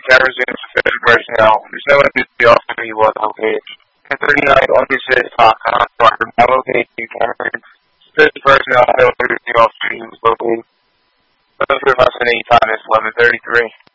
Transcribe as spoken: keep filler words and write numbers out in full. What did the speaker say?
camera zoom to fifty personnel. There's no one to the officer you was located. ten thirty-nine on the city clock, on Parker. Now located you camera. fifty personnel, no one to the officer you was located. Those were about eight time is eleven thirty-three.